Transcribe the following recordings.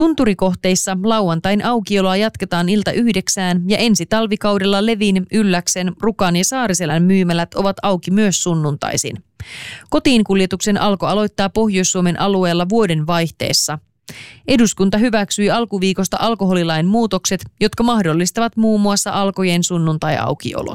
Tunturikohteissa lauantain aukioloa jatketaan ilta 9 ja ensi talvikaudella Levin, Ylläksen, Rukan ja Saariselän myymälät ovat auki myös sunnuntaisin. Kotiinkuljetuksen alkoi aloittaa Pohjois-Suomen alueella vuoden vaihteessa. Eduskunta hyväksyi alkuviikosta alkoholilain muutokset, jotka mahdollistavat muun muassa Alkojen sunnuntai-aukiolot.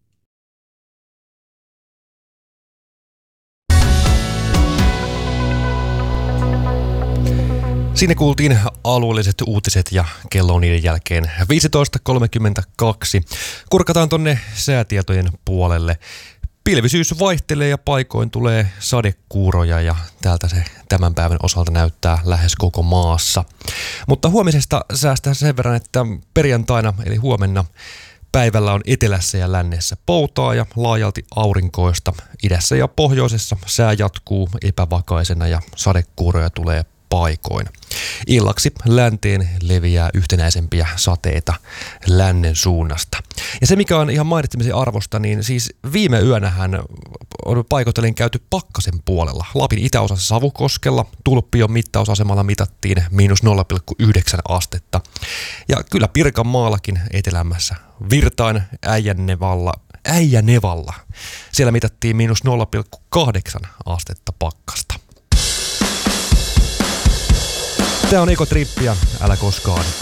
Siinä kuultiin alueelliset uutiset ja kello on niiden jälkeen 15.32. Kurkataan tonne säätietojen puolelle. Pilvisyys vaihtelee ja paikoin tulee sadekuuroja ja täältä se tämän päivän osalta näyttää lähes koko maassa. Mutta huomisesta säästää sen verran, että perjantaina eli huomenna päivällä on etelässä ja lännessä poutaa ja laajalti aurinkoista. Idässä ja pohjoisessa sää jatkuu epävakaisena ja sadekuuroja tulee paikoin. Illaksi länteen leviää yhtenäisempiä sateita lännen suunnasta. Ja se, mikä on ihan mainitsemisen arvosta, niin siis viime yönähän on paikoitellen käyty pakkasen puolella. Lapin itäosassa Savukoskella Tulppion mittausasemalla mitattiin -0,9 astetta. Ja kyllä Pirkanmaallakin etelämmässä Virtain Äijänevalla. Siellä mitattiin -0,8 astetta pakkasta. Tämä on Ekotrippiä, älä koskaan